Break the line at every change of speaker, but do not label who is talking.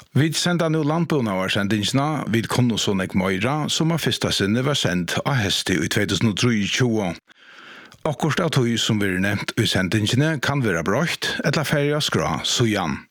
Vi sender nå landbrunnen av sendingsene, vi kunne sånn ek møyre, som av første sinne var sendt av heste i 2023. Akkurat av tog som vi nevnt i sendingsene kan være brøkt, eller ferie skra, så igjen.